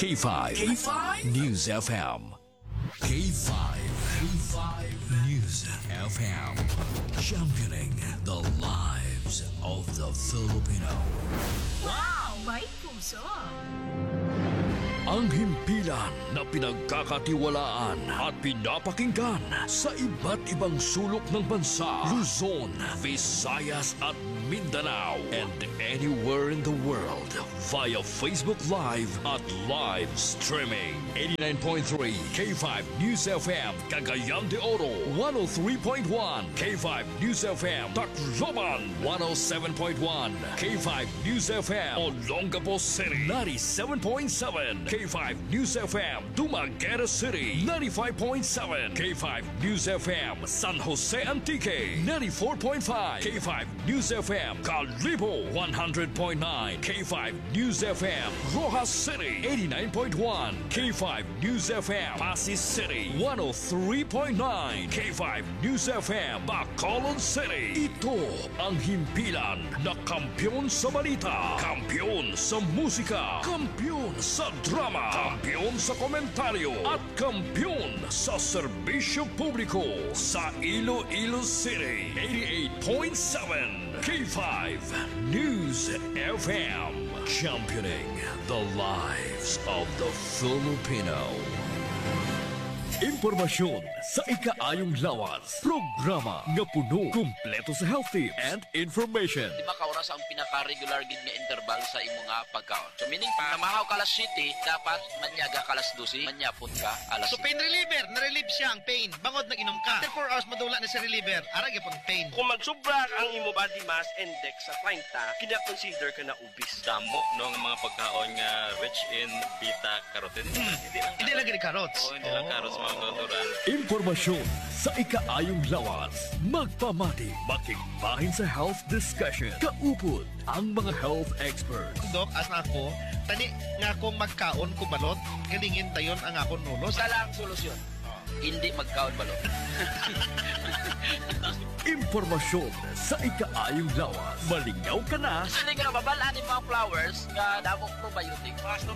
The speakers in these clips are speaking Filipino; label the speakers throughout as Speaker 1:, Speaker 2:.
Speaker 1: K5. K5 News FM. K5. K5 News FM. Championing the lives of the Filipino.
Speaker 2: Wow! May puso!
Speaker 1: Ang himpilan na pinagkakatiwalaan at pinapakinggan sa iba't ibang sulok ng bansa, Luzon, Visayas at Mindanao, and anywhere in the world via Facebook Live at live streaming. 89.3 K5 News FM, Cagayan de Oro, 103.1 K5 News FM, Tacloban, 107.1 K5 News FM, Olongapo City, 97.7 K5 News FM, Dumaguete City, 95.7 K5 News FM, San Jose Antique, 94.5 K5 News FM, Calibo, 100.9 K5 News FM, Rojas City, 89.1 K5 News FM, Pasig City, 103.9 K5 News FM, Bacolod City. Ito ang himpilan na kampiyon sa balita, kampiyon sa musika, kampiyon sa drama, kampiyon sa komentaryo, at kampiyon sa serbisyo publiko sa Iloilo City. 88.7 K5 News FM, championing the lives of the Filipino. Impormasyon sa ikaayong lawas. Programa nga puno, kumpleto sa health tips and information.
Speaker 3: Di ba kauras ang pinaka-regular gid nga interval sa imo nga pagkaon? So meaning pa, namahaw ka alas 7, dapat manyaga ka alas 12, manyapon ka alas
Speaker 4: So pain reliever, na-relieve siya ang pain. Bangod nag-inom ka. After 4 hours madula na si reliever, arag yapon pain.
Speaker 5: Kung magsubra ang imo body mass index sa 30, kina-consider ka na obese.
Speaker 6: Damo ng mga pagkaon nga rich in beta-carotene.
Speaker 4: Hindi lang gini carrots.
Speaker 6: Hindi lang carrots, mga natural.
Speaker 1: Impormasyon sa ikaayong lawas. Magpamati, makikbahin sa health discussion. Kaupod ang mga health experts.
Speaker 4: Dok, as na ako, tani nga akong magkaon ko balot, galingin tayon ang akong nulos.
Speaker 3: Sala ang solusyon. Hindi magkaon balot.
Speaker 1: Impormasyon sa ikaayong lawas. Malingaw ka na.
Speaker 3: Hindi ka na babalaan yung mga flowers nga damong probiotic. Ano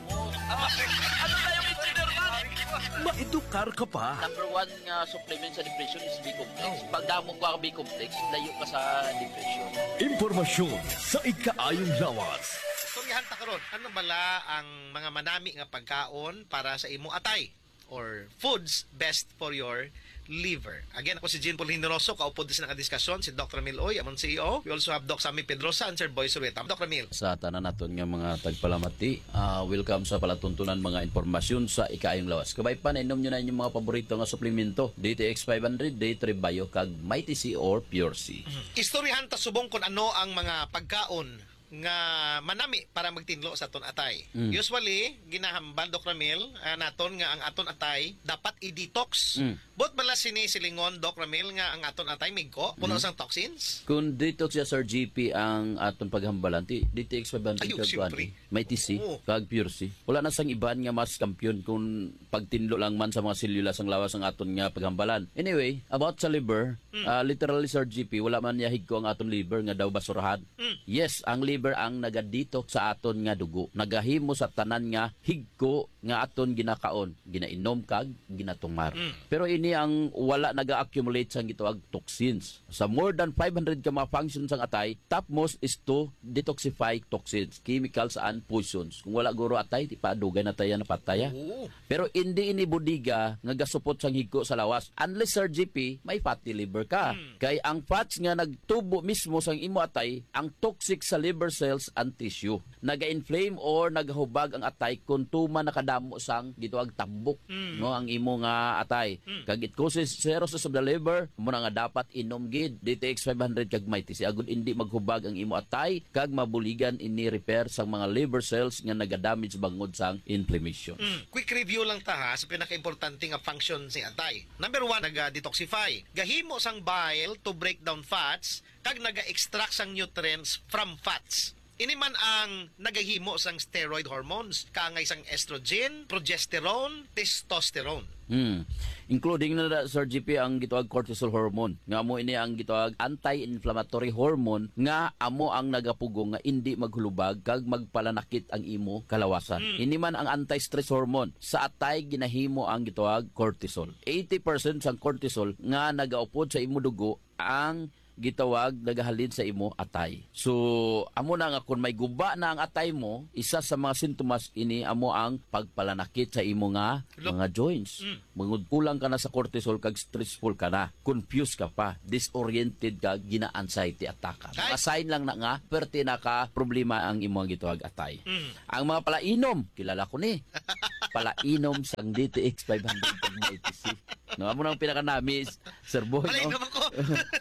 Speaker 3: na yung consider ka?
Speaker 1: Maedukar ka pa.
Speaker 3: Number 1 nga supplement sa depression is B-complex. Pag damong ka B-complex, layo ka sa depression.
Speaker 1: Impormasyon sa ikaayong lawas.
Speaker 4: Istoryahan ta karon, ano bala ang mga manami nga pagkaon para sa imo atay or foods best for your liver. Again, ako si Jean Paul Hindoroso, kaupod din sa diskusyon si Dr. Emil Oy, among CEO. We also have Doc Sammy Pedrosa and Sir Boy Surueta. Dr. Emil.
Speaker 7: Sa tanan naton nga mga tagpalamati, welcome sa palatuntunan mga impormasyon sa ikaayong lawas. Kabay pa na inom nyo na inyong mga paborito nga suplemento. DTX 500, Day3 Bio, kag Mighty C or Pure C.
Speaker 4: Istoryahan ta subong kung ano ang mga pagkaon nga manami para magtinlo sa aton atay. Usually, ginahambal Doc Ramil naton nga ang aton atay dapat i-detox. Bot bala sinisilingon Doc Ramil nga ang aton atay migko puno sang toxins.
Speaker 7: Kung detox siya Sir GP ang aton paghambalan, DTX 500
Speaker 4: Ayun,
Speaker 7: kag
Speaker 4: siyempre.
Speaker 7: Mighty C, kag Pure C. Wala na sang iban nga mas kampiyon kung pagtinlo lang man sa mga selula sang lawas ang aton nga paghambalan. Anyway, about sa liver, literally Sir GP, wala man yahig ko ang aton liver nga daw basurahan. Yes, ang liver ang nagadito sa aton nga dugo. Nagahimo sa tanan nga higko nga aton ginakaon, ginainom kag ginatumar. Pero ini ang wala naga-accumulate sang gitawag toxins. Sa more than 500 ka mga functions sang atay, topmost is to detoxify toxins, chemicals and poisons. Kung wala guro atay, di pa dugay na tayo na pataya. Pero hindi ini budiga nga gasupot sang higko sa lawas. Unless Sir GP, may fatty liver ka. Kay ang fats nga nagtubo mismo sang imo atay, ang toxic sa liver cells and tissue. Naga-inflame or nagahubag ang atay kung tuma nakadamo sang gitawag tambok no ang imo nga atay. Kag it causes cirrhosis of the liver, mo na nga dapat inom gid DTX 500 kag Mighty C agud hindi maghubag ang imo atay kag mabuligan ini repair sang mga liver cells nga nagadamage bangod sang inflammation.
Speaker 4: Quick review lang ta ha sa pinaka-importante nga function si atay. Number 1, naga-detoxify. Gahimo sang bile to break down fats kag naga-extract sang nutrients from fats. Ini man ang nagahimo sang steroid hormones, kangay sang estrogen, progesterone, testosterone.
Speaker 7: Including na Sir GP ang gitawag cortisol hormone. Nga mo ini ang gitawag anti-inflammatory hormone nga amo ang nagapugong nga hindi maghulubag kag magpalanakit ang imo kalawasan. Ini man ang anti-stress hormone. Sa atay ginahimo ang gitawag cortisol. 80% sang cortisol nga nagaupod sa imo dugo ang gitawag nagahalin sa imo atay. So amo na nga kung may guba na ang atay mo, isa sa mga sintomas ini amo ang pagpalanakit sa imo nga mga joints. Mangud kulang ka na sa cortisol kag stressful ka na, confused ka pa, disoriented ka, gina-anxiety attack ka. Mga sign lang na nga perti na ka problema ang imo gitawag atay. Ang mga palainom, kilala ko ni. Palainom sang DTX 500 kag MyTC. No, amo nang pinaka-nami Sir Boy, no?
Speaker 4: Palainom ako.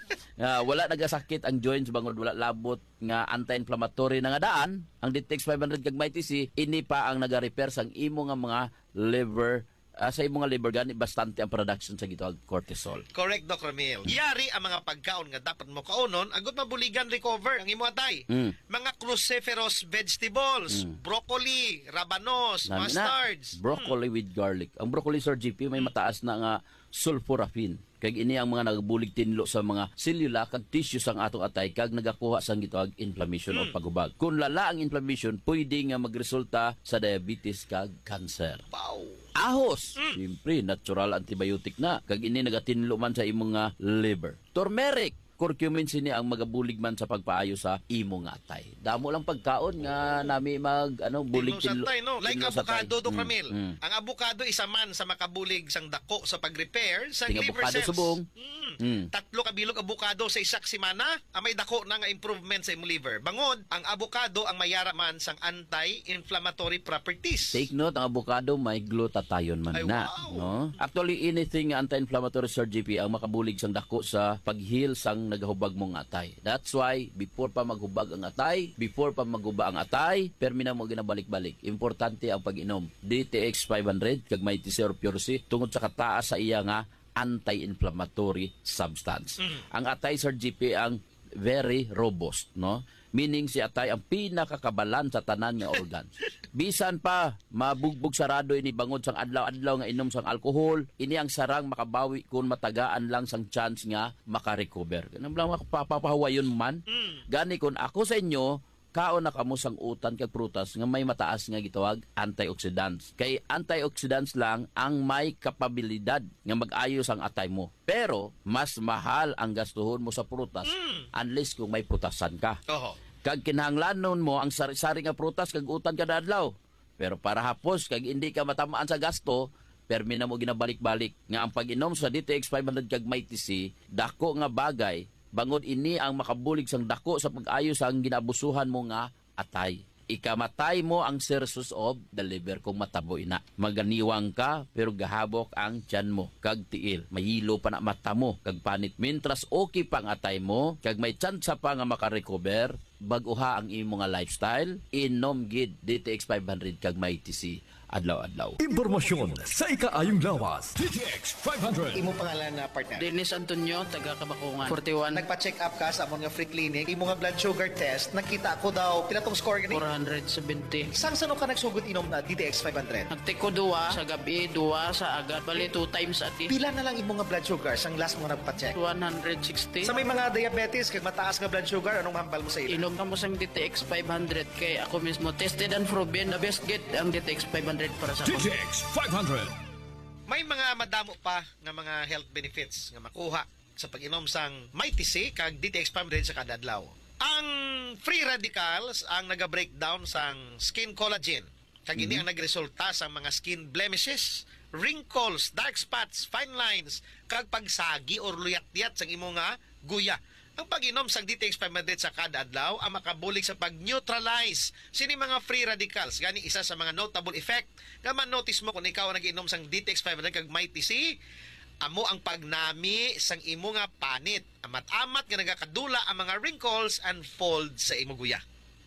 Speaker 7: Wala nagasakit ang joints bangod wala labot nga anti-inflammatory na nga daan ang DTX 500 kag MyTC ini pa ang naga-repair sang imo nga mga liver sa imo nga liver gani bastante ang production sa gitawag cortisol.
Speaker 4: Correct, Dr. Ramil. Yari ang mga pagkaon nga dapat mo kaunon, agot mabuligan recover ang imo atay. Mga cruciferous vegetables, broccoli, rabanos,
Speaker 7: Nami
Speaker 4: mustards.
Speaker 7: na, broccoli with garlic. Ang broccoli, Sir GP, may mataas na nga sulforaphane. Kag ini ang mga nagbulig tinlo sa mga selula kag tissue sang atong atay kag nagakuha sang gitawag inflammation o pagubag. Kung lala ang inflammation, pwede nga magresulta sa diabetes kag cancer.
Speaker 4: Wow.
Speaker 7: Ahos, siyempre natural antibiotic na kag ini nagatinlo man sa imong nga liver. Turmeric, curcumin sini ang magabulig man sa pagpaayo sa imong atay. Damo lang pagkaon nga nami bulig
Speaker 4: Tinlo sa tay, no? Like
Speaker 7: tinlo sa tay.
Speaker 4: avocado, Dr. Ramil. Ang avocado isa man sa makabulig sang dako sa pag-repair sa
Speaker 7: Ting
Speaker 4: liver
Speaker 7: avocado
Speaker 4: cells.
Speaker 7: subong.
Speaker 4: Tatlo ka bilog avocado sa isak semana, ang may dako na nga improvement sa imong liver. Bangod, ang avocado ang mayara man sang anti-inflammatory properties.
Speaker 7: Take note, ang avocado may glutathione man
Speaker 4: Ay,
Speaker 7: na.
Speaker 4: wow.
Speaker 7: No? Actually, anything anti-inflammatory, Sir GP, ang makabulig sang dako sa pag-heal sang nagahubag mong atay. That's why, before pa maghubag ang atay, before pa maghuba ang atay, permina mo ginabalik-balik. Importante ang pag-inom. DTX 500, kag may TC or Pure C, tungod sa kataas sa iya nga anti-inflammatory substance. Ang atay, Sir GP, ang very robust, no? Meaning si atay ang pinakakabalan sa tanan nga organs. Bisan pa mabugbog sarado ini bangod sang adlaw-adlaw nga inom sang alcohol, ini ang sarang makabawi kung matagaan lang sang chance nga makarecover. Ganun lang mapapahawayon man. Gani kung ako sa inyo, kaon na kamo sang utan kag prutas nga may mataas nga gitawag antioxidants. Kay antioxidants lang ang may kapabilidad nga mag-ayos ang atay mo. Pero mas mahal ang gastuhon mo sa prutas unless kung may prutasan ka.
Speaker 4: Oho.
Speaker 7: Kag kinahanglanon mo ang sari-sari nga prutas kag utan kada adlaw. Pero para hapos kag hindi ka matamaan sa gasto, permi na mo ginabalik-balik nga ang pag-inom sa DTX 500 kag MyTC dako nga bagay. Bangod ini ang makabulig sang dako sa pag-ayos ang ginabusuhan mo nga atay. Ikamatay mo ang sources of the liver kung mataboy na. Maganiwang ka pero gahabok ang tiyan mo kag tiil. Mahilo pa na mata mo kag panit. Mintras okay pa ang atay mo kag may tsansa pa nga makarecover, baguha ang imo nga lifestyle, inom gid DTX 500 kag MyTC adlaw-adlaw.
Speaker 1: Impormasyon sa ikaayong lawas. DTX 500.
Speaker 4: Imo pangalan na partner.
Speaker 8: Dennis Antonio, taga Kabakungan. 41,
Speaker 4: Nagpa-check up ka sa amon nga free clinic, imo nga blood sugar test, nakita ko daw pila tong score gani.
Speaker 8: 470.
Speaker 4: Sang sano ka nagsugod inom na DTX 500?
Speaker 8: Nagtiko duwa sa gabi, duwa sa agad. Bali 2 times a day.
Speaker 4: Pila na lang imo nga blood sugar sang last mo nagpa-check?
Speaker 8: 160.
Speaker 4: Sa may mga diabetes kag mataas nga blood sugar, anong hambal mo sa ila?
Speaker 8: Inom ka mo sang DTX 500 kay ako mismo tested and proven the best get ang DTX 500 para sa ako.
Speaker 1: DTX 500.
Speaker 4: May mga madamo pa nga mga health benefits nga makuha sa pag-inom sang MyTC kag DTX 500 sa kada adlaw. Ang free radicals ang naga-breakdown sang skin collagen. Kag ini ang nagresulta sa mga skin blemishes, wrinkles, dark spots, fine lines, kag pagsagi or luyat-luyat sang imo nga guya. Ang pag-inom sang DTX 500 sa kada adlaw ang makabulig sa pag-neutralize sini mga free radicals. Gani isa sa mga notable effect nga man-notice mo kung ikaw ang nag-inom sang DTX 500 kag MyTC, amo ang pagnami sang imo nga panit. Amat-amat nga nagakadula ang mga wrinkles and folds sa imo guya.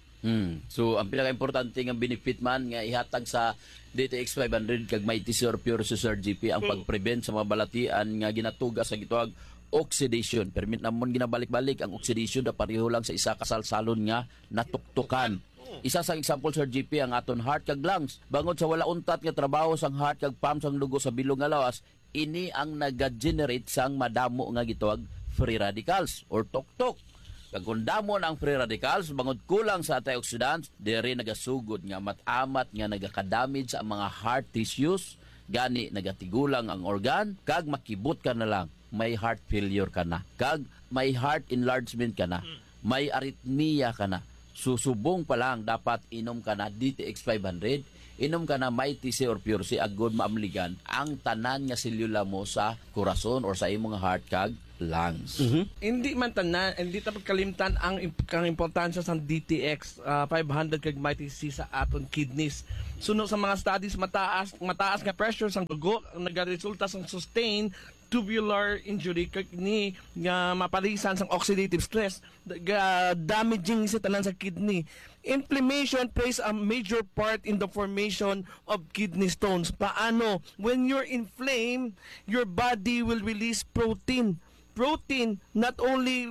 Speaker 7: So ang pinaka-importante nga benefit man nga ihatag sa DTX 500 kag MyTC or Pure Sir GP ang pag-prevent sa mga balatian nga ginatuga sa gitawag oxidation. Permit namon ginabalik-balik ang oxidation na pareho lang sa isa kasalsalon nga natuktukan. Isa sa example, Sir GP, ang aton heart kag lungs. Bangod sa wala untat nga trabaho sang heart kag pump sang dugo sa bilog nga lawas, ini ang nag-generate sang madamo nga gitawag free radicals or tuktok. Kag kung damo na ang free radicals, bangod kulang sa antioxidants, diri nagasugod nga matamat nga nagaka-damage sa mga heart tissues, gani nagatigulang ang organ, kag makibot ka na lang, may heart failure ka na, kag may heart enlargement ka na, may arrhythmia ka na. Susubong pa lang, dapat inom ka na DTX 500, inom ka na Mighty C or Pure C, agod maamligan ang tanan nga selula mo sa corazon or sa imong heart kag lungs.
Speaker 9: Hindi man tanan, hindi tapos kalimtan ang importansya sa DTX 500 kag Mighty C sa aton kidneys. Suno sa mga studies, mataas nga pressure sang dugo ang nagaresulta sang sustained tubular injury kag ni nga mapalisan sang oxidative stress damaging sa tanan sa kidney. Inflammation plays a major part in the formation of kidney stones. Paano? When you're inflamed, your body will release protein not only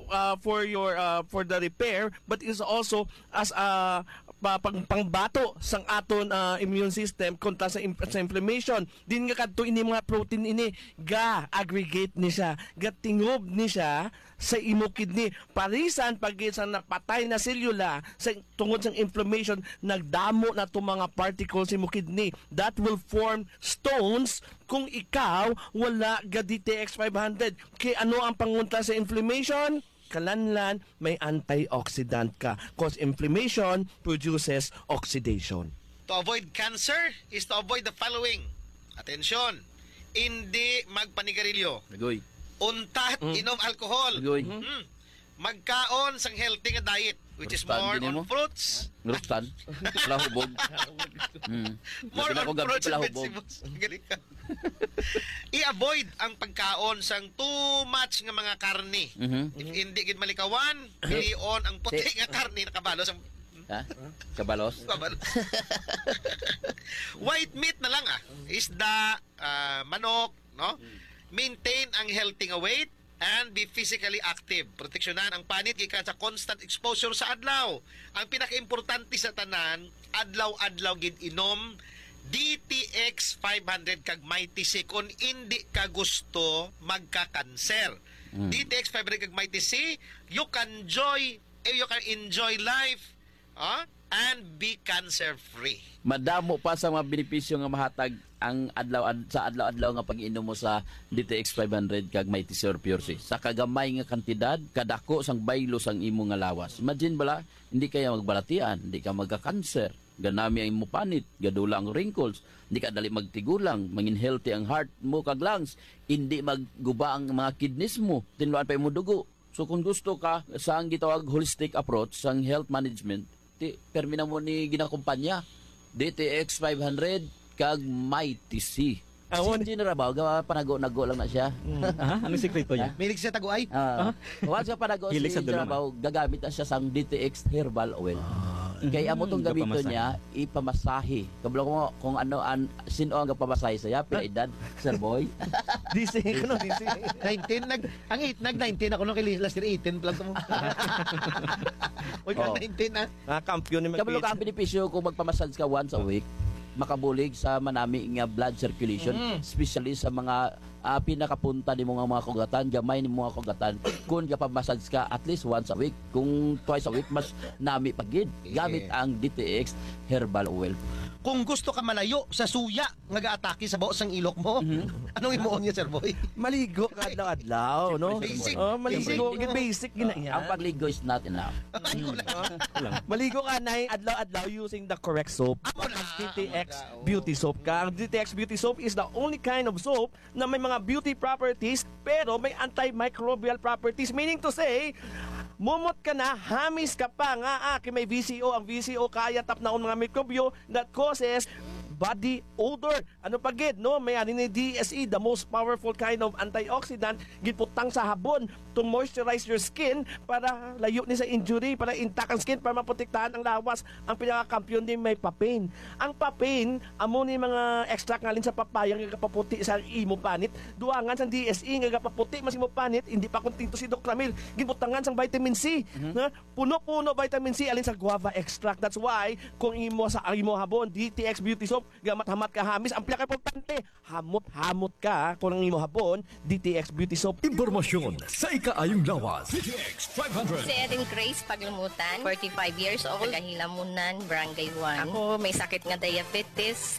Speaker 9: for the repair but is also as a pangbato sang aton immune system kontra sa inflammation. Din nga kadto ini mga protein ini ga aggregate ni siya, ga tingob ni siya sa imo kidney. Parisan pag sa napatay na selula sa tungod sang inflammation, nagdamo na to mga particles sa imo kidney that will form stones kung ikaw wala ga DTX 500. Kay ano ang pangunta sa inflammation? Kalanlan, may antioxidant ka. Cause inflammation produces oxidation.
Speaker 4: To avoid cancer is to avoid the following. Atensyon, hindi magpanigarilyo.
Speaker 7: Nagoy.
Speaker 4: Untat, inom alcohol.
Speaker 7: Nagoy.
Speaker 4: Magkaon sang healthy nga diet, which is more
Speaker 7: Rustan,
Speaker 4: on fruits.
Speaker 7: Ngrustan. Palahubog.
Speaker 4: More
Speaker 7: Labi na
Speaker 4: on
Speaker 7: ko gabi
Speaker 4: fruits and
Speaker 7: palahubog.
Speaker 4: vegetables. Galing ka. I-avoid ang pagkaon sang too much nga mga karne. If hindi gid malikawan, pilion ang puti nga karne nakabalo sang
Speaker 7: Ha? Kabalos?
Speaker 4: white meat na lang isda, manok, no? Maintain ang healthy nga weight and be physically active. Proteksyonan ang panit gikan sa constant exposure sa adlaw. Ang pinakaimportante sa tanan, adlaw-adlaw gid inom DTX 500 kag Mighty C kung hindi ka gusto magka-cancer. DTX 500 kag Mighty C, you can enjoy life and be cancer free.
Speaker 7: Madamo pa sa mga benepisyo nga mahatag ang adlaw-adlaw nga pag-inom mo sa DTX 500 kag Mighty C or Pure C. Sa kagamay nga kantidad, kadako sang baylo sang imo nga lawas. Imagine bala, hindi kaya magbalatian, hindi ka magka-cancer, ganami ang imo panit, gadula ang wrinkles, hindi ka dali magtigulang, mangin healthy ang heart mo kag lungs, hindi magguba ang mga kidneys mo, tinluan pa imo dugo. So kung gusto ka sa ang gitawag holistic approach sang health management, permina mo ni ginakumpanya DTX 500 kag Mighty C. Si General panago-nago lang na siya.
Speaker 9: Ano sikreto niya?
Speaker 4: Milig siya taguay?
Speaker 7: Once ka panago si
Speaker 9: Hilig sa
Speaker 7: General, gagamit na siya sang DTX herbal oil. Kaya amo tong gamito niya, ipamasahe. Kabalo ko kung ano sino ang pamasahe saya, pila edad, Sir Boy.
Speaker 9: DC, ano DC?
Speaker 4: 19 nag-19 ako nung kay last year 18 lang mo. Oy, 19 na.
Speaker 9: Kampiyon ni
Speaker 7: Kabalo ka ang benepisyo kung magpamassage ka once a week, makabulig sa manami nga blood circulation, especially sa mga pinakapunta ni mga kugatan, gamay ni mga kugatan. Kung kapamassage ka at least once a week, kung twice a week, mas nami pagid. Gamit ang DTX herbal oil.
Speaker 4: Kung gusto ka malayo sa suya nga gaatake sa baos sang ilok mo, anong imuon niya, Sir Boy?
Speaker 9: Maligo ka adlaw-adlaw, no?
Speaker 4: Basic.
Speaker 9: Maligo, basic gina yan.
Speaker 7: Ang pagligo is not enough.
Speaker 9: Maligo ka na adlaw-adlaw using the correct soap. DTX Beauty Soap ka. Ang DTX Beauty Soap is the only kind of soap na may mga beauty properties pero may antimicrobial properties. Meaning to say, mumot ka na, hamis ka pa nga may VCO. Ang VCO kaya tap na mga mikrobyo that causes body odor. Ano pa gid, no? May ani ni DSE, the most powerful kind of antioxidant giputang sa habon to moisturize your skin para layo ni sa injury, para intact ang skin, para maprotektahan ang lawas. Ang pinaka-kampiyon din may papain. Ang papain, amo ni mga extract ngalin sa papaya nga kapaputi sa imo panit. Duangan sa DSE nga kapaputi mas imo panit, hindi pa kuntinto si Dr. Ramil. Gibutangan sang vitamin C. Na puno-puno vitamin C alin sa guava extract. That's why kung imo sa imo habon DTX Beauty Soap gamat-hamat ka hamis, ang pinaka-importante, hamot-hamot ka kung ang imo habon DTX Beauty Soap.
Speaker 1: Impormasyon sa ikaayong lawas. DTX 500.
Speaker 2: Si Erin Grace Paglumutan, 45 years old, Kahilamunan, Barangay 1. Ako may sakit nga diabetes,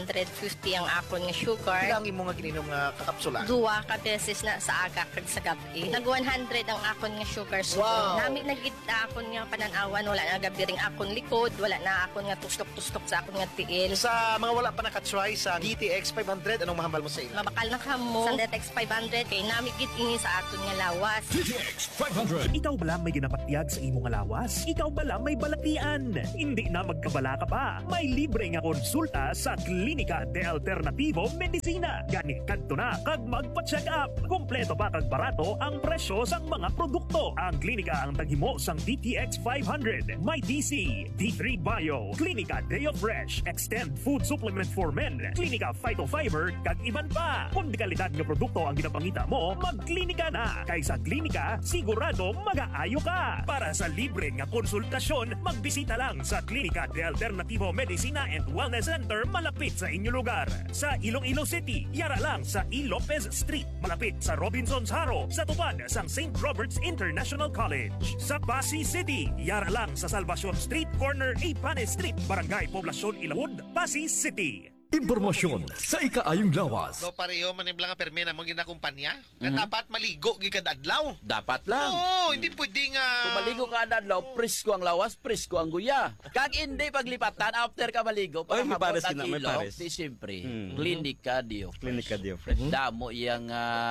Speaker 2: 250 ang akon nga sugar.
Speaker 4: Ilang imo nga ginom nga kakapsula?
Speaker 2: Duwa ka beses na sa aga kag sa gabi. Nag 100 ang akon nga sugar. So, nami nagit akon nga pananawan, wala na gabi ring akon likod, wala na akon nga tustok-tustok sa akon nga tiil.
Speaker 4: Sa mga wala pa nakatry sa DTX 500, anong mahambal mo sa ila?
Speaker 2: Mabakal na kamo sa DTX 500 kay nami gid ini sa aton nga lawas.
Speaker 1: DTX 500.
Speaker 10: Ikaw bala may ginapatyag sa imong lawas? Ikaw bala may balatian? Hindi na magkabala ka pa. May libre nga konsulta sa Klinika de Alternativo Medicina. Gani kadto na kag magpa-check up. Kompleto pa kag barato ang presyo sang mga produkto. Ang klinika ang taghimo sang DTX 500. May DC, D3 Bio, Klinika Deo Fresh, Extend Food Supplement for Men, Klinika Phytofiber kag iban pa. Kung di kalidad nga produkto ang ginapangita mo, magklinika na. Kaysa klinika, sigurado mag-aayo ka. Para sa libre nga konsultasyon, magbisita lang sa Klinika de Alternativo Medicina and Wellness Center malapit sa inyong lugar. Sa Iloilo City, yara lang sa E. Lopez Street, malapit sa Robinson's Haro, sa tupad sang St. Robert's International College. Sa Pasig City, yara lang sa Salvacion Street, corner Ipane Street, Barangay Poblacion Ilawod, Pasig City.
Speaker 1: Impormasyon sa ikaayong lawas.
Speaker 4: So pareho manibla nga permena mo ginakumpanya nga dapat maligo gid kada adlaw.
Speaker 7: Dapat lang.
Speaker 4: Oo, hindi pwede nga
Speaker 7: Kung maligo ka na adlaw, presko ang lawas, presko ang guya. Kag hindi paglipatan, after ka maligo,
Speaker 6: Ay, may pares
Speaker 7: ang
Speaker 6: na, may
Speaker 7: ilong,
Speaker 6: pares.
Speaker 7: di siyempre, Klinika Dio Fresh.
Speaker 6: Klinika Dio Fresh.
Speaker 7: Damo iyang,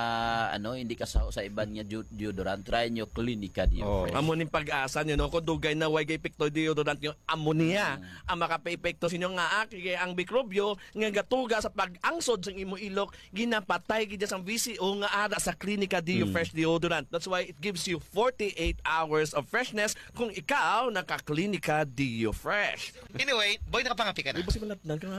Speaker 7: hindi ka sa iban nga deodorant, try nyo Klinika Dio Fresh.
Speaker 9: Amo ning pag-asa nyo, no? Kung dugay na way epekto deodorant nyo, ammonia. Ang makape-epekto sa inyo nga kaya ang mikrobyo nga gatuga sa pag-angsod sa imo ilok, ginapatay gid sa VCO nga ara sa Klinika Dio Fresh deodorant. That's why it gives you 48 hours of freshness kung ikaw naka-Klinika Dio Fresh.
Speaker 4: Anyway, boy nakapangapi ka na.
Speaker 9: Di ba si malatnan ka nga?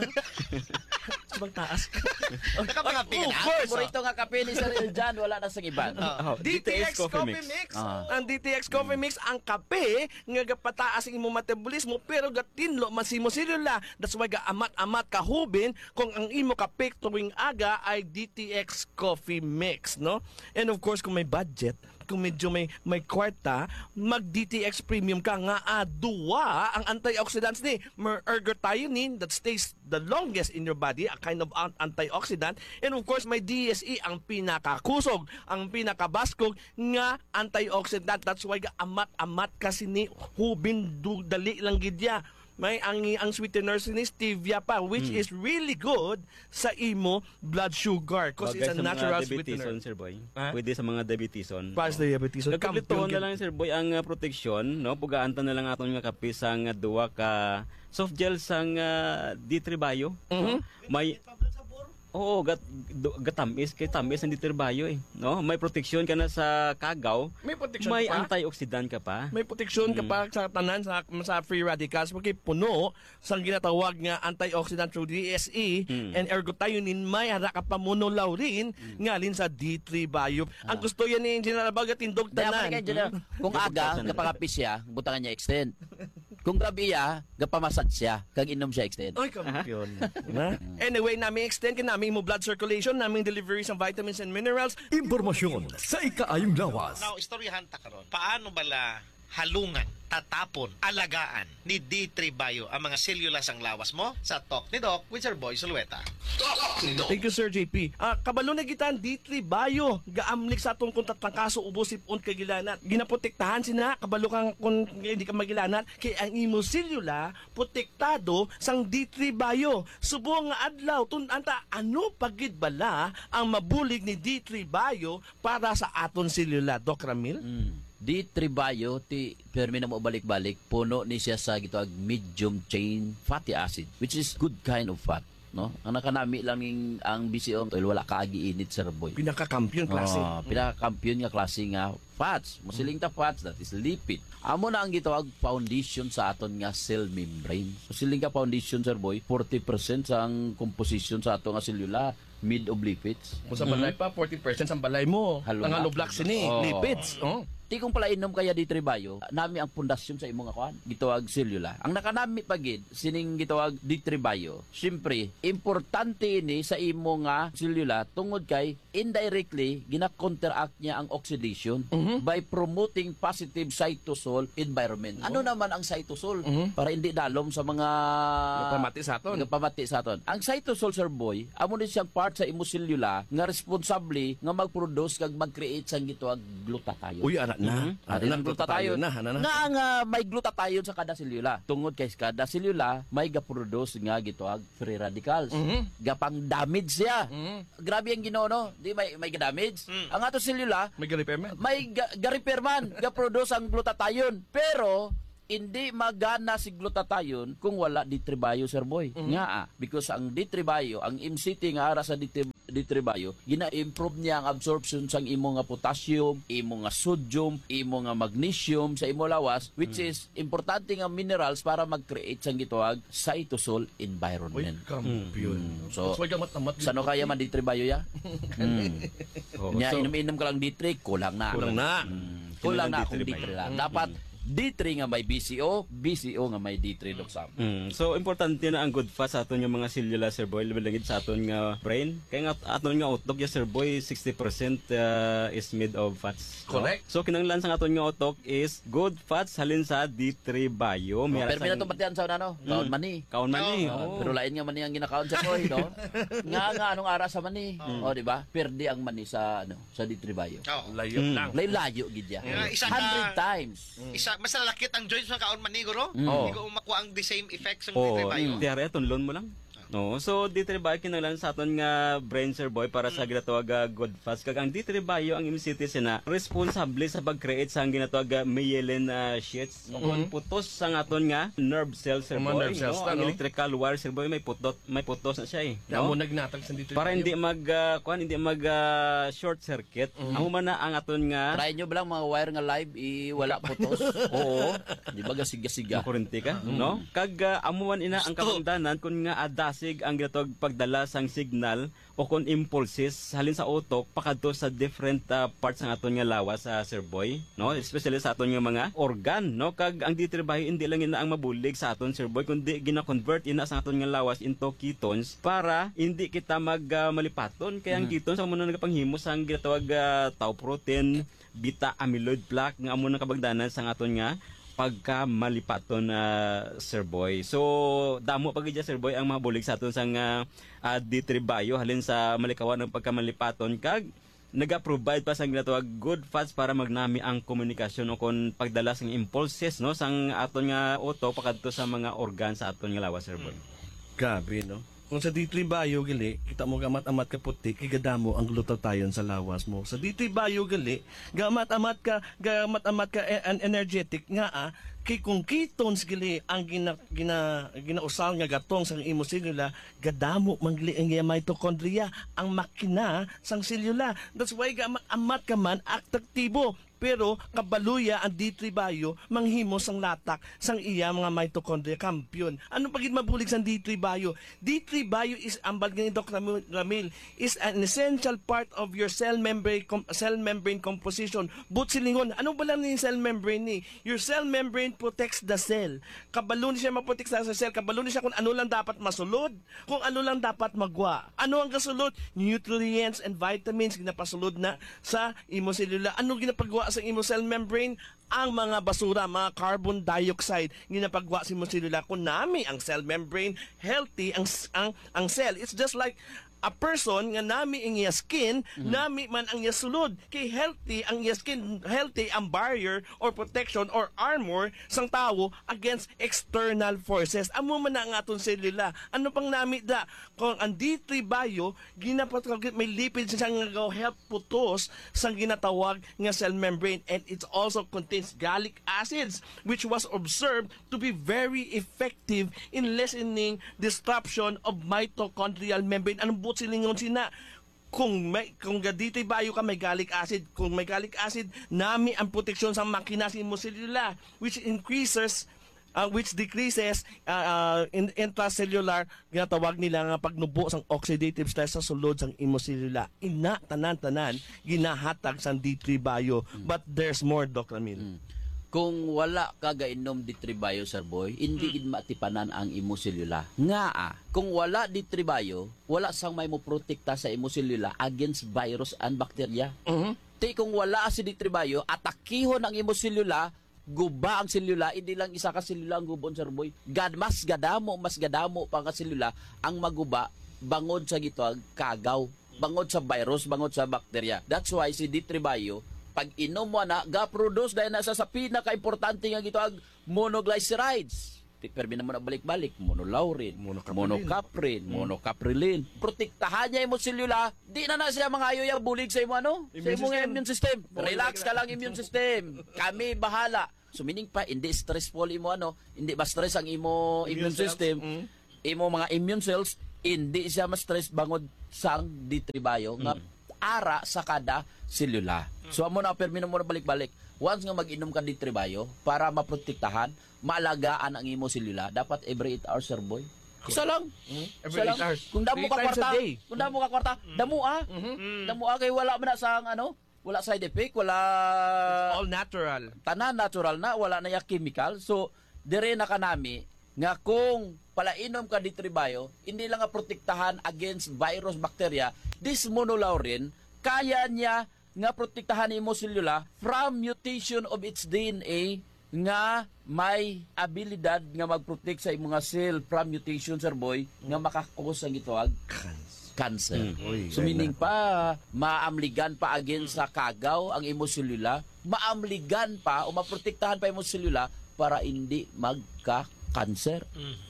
Speaker 9: Sa bang taas?
Speaker 4: Nakapangapi ka na.
Speaker 9: Of course.
Speaker 7: Paborito nga kape ni Sir Eljan, wala na sa iban.
Speaker 9: DTX Coffee Mix. Ang DTX Coffee Mix, ang kape nga gapataas ang imong metabolismo pero gatinlo masimo selula. That's why ga-amat-amat kahubin kung ang imo kape tuwing aga ay DTX Coffee Mix, no? And of course, kung may budget, kung medyo may kwarta, mag DTX Premium ka nga duwa ang antioxidants ni ergothioneine that stays the longest in your body, a kind of antioxidant, and of course may DSE ang pinakakusog, ang pinakabaskog nga antioxidant. That's why amat-amat kasi ni hubin dali lang gidya. May ang sweetener ni stevia pa, which is really good sa imo blood sugar because it's a natural sweetener.
Speaker 6: Sir Boy.
Speaker 9: Ha?
Speaker 6: Pwede sa mga diabeteson.
Speaker 9: Para sa diabetes.
Speaker 6: Nagkaplituhan na lang, Sir Boy, ang proteksyon, no? Pugaantan na lang aton nga kape sang duwa ka soft gel sang D3 Bio. May gatamis kay tamis ang D3 Bio no? May proteksyon ka na sa kagaw.
Speaker 9: May proteksyon
Speaker 6: may
Speaker 9: pa.
Speaker 6: antioxidant ka pa.
Speaker 9: May proteksyon ka pa sa tanan sa free radicals porque puno sa ginatawag nga antioxidant through DSE and ergothioneine. May hara ka pa monolaurin ngalin sa D3 Bio. Ang gusto yan ni Engineer Albaga tindog tanan.
Speaker 7: Kung aga, kapangapis siya, butangan niya extend. Kung gabi gapamasad siya, kag inom siya extend.
Speaker 9: Ay, kampiyon. Anyway, namin extend ka namin mo blood circulation, namin delivery ng vitamins and minerals.
Speaker 1: Impormasyon sa ikaayong lawas.
Speaker 4: Now, istoryahan ta karon. Paano bala halungan, tatapon, alagaan ni D3 Bio ang mga selula sang lawas mo sa Talk ni Doc with Sir Boy Sulueta.
Speaker 9: Thank you, Sir JP. Kabalo na gitan D3 Bio, gaamlik sa atong kung tatangkaso ubos ipon kagilanat. Ginaprotektahan sina kabalo kang kung hindi ka magilanat kay ang imo selula protektado sang D3 Bio. Subong nga adlaw tunanta ano pagid bala ang mabulig ni D3 Bio para sa aton selula, Doc Ramil?
Speaker 7: D3 Bio, permi na mo balik-balik, puno ni siya sa gitawag medium chain fatty acid, which is good kind of fat. no? Ang nakanami lang ang BCO oil wala kaagi init Sir Boy.
Speaker 9: Pinaka-kampiyon klase.
Speaker 7: Pinaka-kampiyon nga klase nga fats. Musiling ta fats, that is lipid. Amo na ang gitawag foundation sa aton nga cell membrane. Musiling ka foundation Sir Boy, 40% sa ang composition sa ato nga selula mid of lipids.
Speaker 9: Kung sa balay pa, 40% ang balay mo.
Speaker 7: Halo
Speaker 9: Ang
Speaker 7: na.
Speaker 9: haloblock sini, lipids.
Speaker 7: Ti kung pala inom kaya di Tribayo, nami ang pundasyon sa imong akuan, gitawag selula. Ang nakanami pagid sining gitawag di Tribayo. Syempre, importante ini sa imo nga selula tungod kay indirectly gina-counteract niya ang oxidation by promoting positive cytosol environment. Ano naman ang cytosol? Para hindi dalom sa mga
Speaker 9: Pamati sa aton.
Speaker 7: pamati sa aton. Ang cytosol Sir Boy, amo ni siyang part sa imo selula nga responsable nga mag-produce kag mag-create sang gitawag glutathione.
Speaker 9: Uy, ana na.
Speaker 7: Ari ng glutathione
Speaker 9: na.
Speaker 7: Nga ang may glutathione sa kada selula. Tungod kay kada selula may ga-produce nga gitawag free radicals. Gapang damage siya. Grabe ang Ginoo no. Di may ga-damage. Ang ato selula
Speaker 9: May repairman.
Speaker 7: may ga-repair man, ga-produce ang glutathione. Pero hindi magana si glutathione kung wala D3-bio Sir Boy. Nga because ang D3-bio, ang MCT nga ara sa D3-bio, gina-improve niya ang absorption sang imo nga potassium, imo nga sodium, imo nga magnesium sa imo lawas, which is importante nga minerals para mag-create sang gitawag cytosol
Speaker 9: Uy,
Speaker 7: environment.
Speaker 9: kampiyon.
Speaker 7: So,
Speaker 9: Mas magamat-amat.
Speaker 7: sano kaya man D3-bio ya? Nya
Speaker 6: so,
Speaker 7: inom-inom ka lang D3, kulang na.
Speaker 9: Kulang na.
Speaker 7: Kulang na kung
Speaker 6: D3
Speaker 7: D3 lang. Dapat D3 nga may BCO, BCO nga may D3 doksam.
Speaker 6: So importante na ang good fat sa aton yung mga selula Sir Boy, labilangit sa aton nga brain. Kaya nga aton nga utok ya Sir Boy 60% is made of fats.
Speaker 9: Correct.
Speaker 6: So kinanglan sa aton nga utok is good fats halin sa D3 bio.
Speaker 7: Pero minato patian sa ano? Kaon mani.
Speaker 6: Kaon mani.
Speaker 7: Pero lain nga mani ang ginakaon sa Boy, no? nga anong ara sa mani? O di ba? Perde ang mani sa sa D3 bio.
Speaker 9: Layo lang.
Speaker 7: Layo gid ya.
Speaker 4: Isa
Speaker 7: 100 times.
Speaker 4: Mas nalakit ang joints ng kaon maniguro.
Speaker 7: Oo.
Speaker 4: Hindi ko makuha ang the same effects ng
Speaker 6: Oh,
Speaker 4: D3-bio.
Speaker 6: tiyari tunlon mo lang. No, so D3 bio kinanglan sa aton nga brain Sir Boy para sa ginatawag good fats kag ang D3 bio ang MCT sina responsable sa pag-create sa ginatawag myelin sheaths kung putos sa aton nga nerve cells Sir
Speaker 9: Mga
Speaker 6: Boy.
Speaker 9: nerve cells
Speaker 6: No,
Speaker 9: na,
Speaker 6: ang
Speaker 9: no?
Speaker 6: electrical wire Sir Boy may putos na siya eh.
Speaker 9: Amo
Speaker 6: No?
Speaker 9: nagnatag sa dito.
Speaker 6: Para hindi mag short circuit. Amo man na ang aton nga
Speaker 7: Try nyo ba lang mga wire nga live wala putos? Oo. Di ba gasiga-siga?
Speaker 6: makurente ka, no? Kag amuan ina ang kabangdanan kun nga adasig ang ginatawag pagdala sang signal o kung impulses halin sa utok pakadto sa different parts ng aton nga lawas sa Sir Boy, no? Especially sa aton nga mga organ, no? Kag ang D3 bio hindi lang ina ang mabulig sa aton Sir Boy kundi gina-convert ina sa aton nga lawas into ketones para hindi kita malipaton kaya ang ketones amo na nagapanghimo sang ginatawag tau protein, beta amyloid plaque nga amo na kabagdanan sa aton nga pagka malipaton Sir Boy. So damo pag Sir Boy ang mabulig sa aton sang D3 bio halin sa malikawan ng pagkamalipaton kag naga-provide pa sang ginatawag good fats para magnami ang komunikasyon o kon pagdala sang impulses no sang aton nga utok pakadto sa mga organ sa aton nga lawas Sir Boy.
Speaker 9: Gabi, no? Kung sa D3 bio gali, kita mo gamat-amat ka puti, kigadamo ang glutathione sa lawas mo. Sa D3 bio gali, gamat-amat ka energetic nga kay kung ketones gali ang ginausal nga gatong sang imo selula, gadamo mangli ang mitochondria, ang makina sang selula. That's why gamat-amat ka man aktibo. Pero kabaluya ang D3 bio manghimo sang latak sang iya mga mitochondria kampiyon. Ano pagid mabulig sang D3 bio? D3 bio is ambal ni Dr. Ramil is an essential part of your cell membrane composition. But silingon, ano ba lang ni cell membrane ni? Your cell membrane protects the cell. Kabalo ni siya maprotek sa cell, kabalo ni siya kung ano lang dapat masulod, kung ano lang dapat magwa. Ano ang kasulod? Nutrients and vitamins ginapasulod na sa imo selula. Ano ginapagwa sa imo cell membrane? Ang mga basura, mga carbon dioxide ginapagwa sa imo selula. Kung nami ang cell membrane healthy ang cell, it's just like a person nga nami ang iya skin, nami man ang iya sulod. Kay healthy ang iya skin, healthy ang barrier or protection or armor sang tawo against external forces. Amo man na ang aton selula. Ano pang nami da? Kung ang D3 bio, ginapatawag may lipids siya nga help putos sang ginatawag nga cell membrane, and it's also contained contains gallic acids, which was observed to be very effective in lessening disruption of mitochondrial membrane. Anong buot silingon sina? Kung dito bayo ka may gallic acid, kung may gallic acid, nami ang proteksyon sa makina sa intracellular, which decreases in intracellular, ginatawag nila nga pagnubo sang oxidative stress sa sulod sang intracellular. Ina tanan-tanan ginahatag sang D3 Bio, but there's more, Dr. Emil.
Speaker 7: Kung wala ka gainom D3 Bio, Sir Boy, hindi gid matipanan ang imuselula. Kung wala D3 Bio, wala sang may mo protekta sa imuselula against virus and bacteria. Kung wala si D3 Bio, atakihon ang imuselula, guba ang selula, hindi lang isa ka selula ang gubon, Sir Boy. Mas gadamo pa ka selula ang maguba bangod sa gitwag kagaw, bangod sa virus, bangod sa bacteria. That's why si D3 Bio, pag inom mo na, ga-produce dahil nasa sa pinaka-importante nga gitwag monoglycerides. Permi na mo na balik-balik, monolaurin, monocaprilin. Protektahan niya yung selula, di na siya mga ayoy bulig sa imo sa imong immune system. Relax ka lang immune system. Kami bahala. So meaning pa, hindi stressful imo hindi ba stress ang imo immune system, imo mga immune cells, hindi siya ma-stress bangod sang D3 Bio nga ara sa kada selula. So amo na permi na mo na balik-balik. Once nga mag-inom ka D3 Bio para maprotektahan, maalagaan ang imo selula, dapat every 8 hours, Sir Boy. Isa lang.
Speaker 9: Every 8 hours.
Speaker 7: Kung damo ka kwarta, damo kay wala man na sang wala side effect, wala
Speaker 9: It's all natural.
Speaker 7: Tanan natural na, wala na ya chemical. So dire na kanami nga kung palainom ka D3 Bio, hindi lang nga protektahan against virus, bacteria, this monolaurin kaya niya nga protektahan imo selula from mutation of its DNA nga may abilidad nga magprotect sa imong cell from mutation, Sir Boy, nga makakos ang gitawag cancer. So meaning pa maamligan pa against sa kagaw ang imo selula, maamligan pa o maprotektahan pa imo selula para hindi magka-cancer.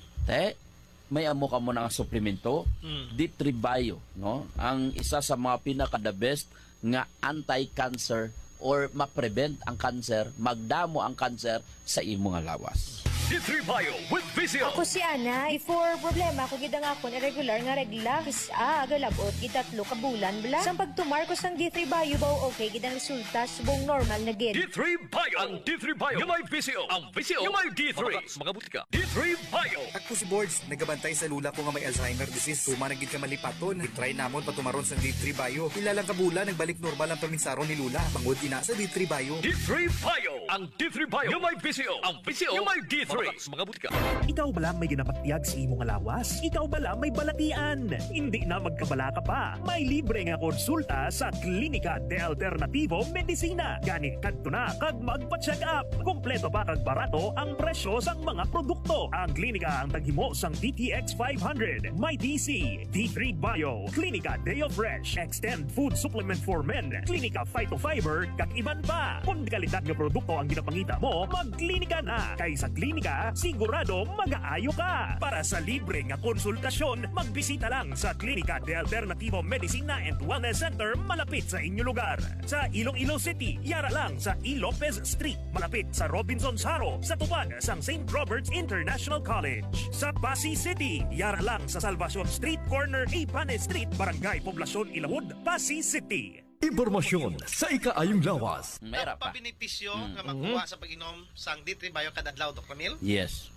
Speaker 7: May amo ka mo ng suplemento, D3 Bio, ang isa sa mga pinaka-the best nga anti-cancer or ma-prevent ang cancer, magdamo ang cancer sa imong lawas.
Speaker 1: D3 Bio with Visio.
Speaker 11: Ako si Ana. Before problema ko gidang akon irregular nga regla. Agalabot gitatlo ka bulan bla. Sang pagtumar ko sang D3 Bio baw okay gidang resulta subong normal na gid.
Speaker 1: D3 Bio. Ang D3 Bio yung may Visio. Ang Visio yung may D3. Mga butika. D3 Bio.
Speaker 12: Ako si Boards, nagabantay sa lula ko nga may Alzheimer disease. Tuma nagid ka malipaton. I-try namon patumaron sa D3 Bio. Ilalang kabulan nagbalik normal ang paminsaro ni Lula. Bangod ina sa D3 Bio.
Speaker 1: D3 Bio. Ang D3 Bio yung may Visio. Ang Visio yung may D3. Mga butika.
Speaker 10: Ikaw bala may ginapagtiyag sa imong lawas? Ikaw bala may balatian? Hindi na magkabala ka pa. May libre nga konsulta sa Klinika de Alternativo Medicina. Gani kadto na kag magpa-check up. Kompleto pa kag barato ang presyo sang mga produkto. Ang klinika ang taghimo sang DTX 500, My DC, D3 Bio, Klinika Deo Fresh, Extend Food Supplement for Men, Klinika Phytofiber, kag iban pa. Kung kalidad nga produkto ang ginapangita mo, magklinika na. Kay sa klinika, sigurado mag-aayo ka. Para sa libre nga konsultasyon, magbisita lang sa Klinika de Alternativo Medicina and Wellness Center malapit sa inyong lugar. Sa Iloilo City, yara lang sa E. Lopez Street, malapit sa Robinson's Haro, sa tupad sang St. Robert's International College. Sa Pasig City, yara lang sa Salvacion Street, corner Ipane Street, Barangay Poblacion Ilawod, Pasig City.
Speaker 1: Impormasyon sa ikaayong lawas.
Speaker 4: Meron pa benepisyo nga makuha sa pag-inom sang D3 Bio kada adlaw, Dr. Emil?
Speaker 7: Yes.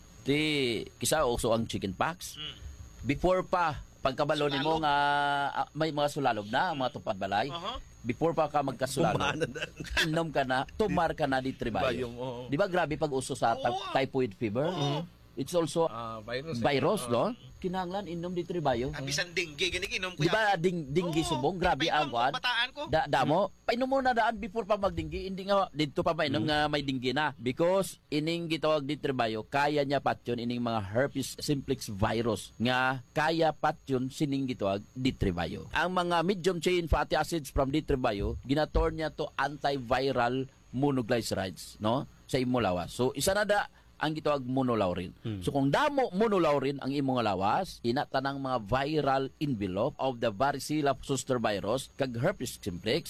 Speaker 7: Kisa also ang chicken pox. Before pa pagkabalo nimo nga may mga sulalog na, mga tupad balay. Before pa ka magkasulalog, inom ka na, tumar ka na D3 Bio. Di ba grabe pag uso sa typhoid fever? It's also virus, no? Kinahanglan inom D3 Bio.
Speaker 4: Bisan dengue gani inom ko.
Speaker 7: Di ba dinggi subong grabe ang kwan?
Speaker 4: Bataan ko.
Speaker 7: Damo, painom mo na daan before pa magdinggi, hindi nga dito pa mainom nga may dinggi na because ining gitawag D3 Bio, kaya niya patyon ining mga herpes simplex virus nga kaya patyon sining gitawag D3 Bio. Ang mga medium chain fatty acids from D3 Bio, ginaturn niya to antiviral monoglycerides, no? Sa imong lawas. So isa na da ang gitawag monolaurin. So kung damo monolaurin ang imong lawas, ina tanang mga viral envelope of the varicella zoster virus kag herpes simplex,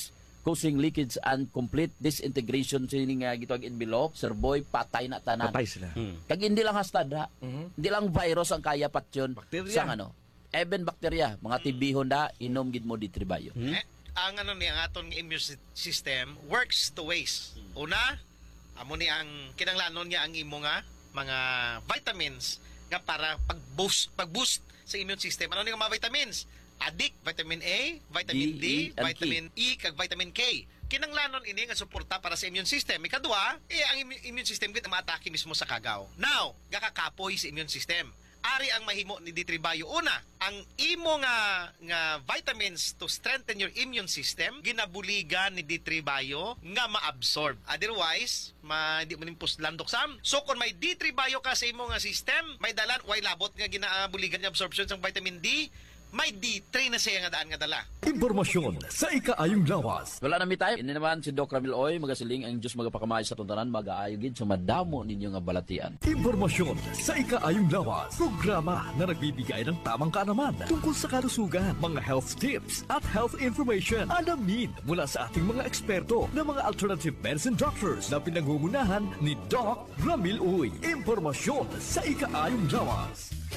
Speaker 7: causing leakage and complete disintegration sining gitawag envelope, Sir Boy, patay na tanan.
Speaker 9: Patay sila.
Speaker 7: Kag hindi lang hastad ha. Hindi lang virus ang kaya patyon
Speaker 9: Bakterya.
Speaker 7: sang even bakterya, mga tibihon da inom gid mo D3 Bio.
Speaker 4: Ang ang aton nga immune system works two ways. Una, amo ni ang kinanglanon niya ang imo nga mga vitamins nga para pag-boost sa immune system. Ano ni nga mga vitamins? Adik, vitamin A, vitamin D,
Speaker 7: E, and
Speaker 4: vitamin E, kag vitamin K. Kinanglanon ini nga suporta para sa immune system. Ikadua, ang immune system gid maatake mismo sa kagaw. Now, gakakapoy sa immune system. Ari ang mahimo ni D3 Bio. Una, ang imo nga vitamins to strengthen your immune system ginabuligan ni D3 Bio nga ma-absorb. Otherwise, di mo ning puslandok sam. So kung may D3 Bio ka sa imo nga system, may dalan way labot nga ginabuligan nga absorption sa vitamin D, may D3 na siya nga daan nga dala.
Speaker 1: Impormasyon sa ikaayong lawas.
Speaker 7: Wala na mi tayo. Ini naman si Doc Ramil Oy, magasiling ang Diyos magapakamay sa tuntanan, mag-aayo gid sa madamo ninyo nga balatian.
Speaker 1: Impormasyon sa ikaayong lawas. Programa na nagbibigay ng tamang kaalaman tungkol sa kalusugan, mga health tips at health information. Alamin mula sa ating mga eksperto na mga alternative medicine doctors na pinangungunahan ni Doc Ramil Oy. Impormasyon sa ikaayong lawas.